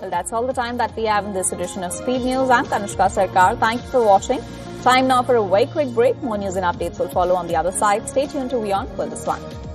Well, that's all the time that we have in this edition of Speed News. I'm Tanushka Sarkar. Thank you for watching. Time now for a very quick break. More news and updates will follow on the other side. Stay tuned to WION for this one.